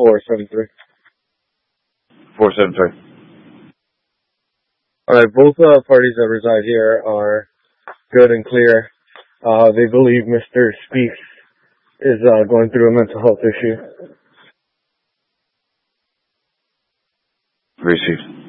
473. 473. Alright, both parties that reside here are good and clear. They believe Mr. Speaks is going through a mental health issue. Received.